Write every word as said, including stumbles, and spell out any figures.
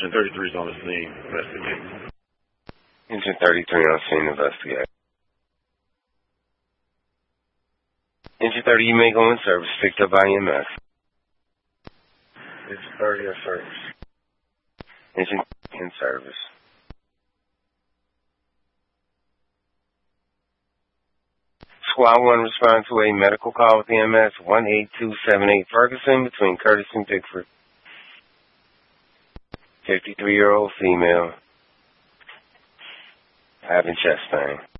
Engine thirty-three is on the scene. Investigate. Engine thirty-three on scene. Investigate. Engine thirty, you may go in service. Picked up by E M S. Engine thirty in service. Engine in service. Squad one respond to a medical call with E M S one eight two seven eight Ferguson between Curtis and Bickford. fifty-three-year-old female having chest pain.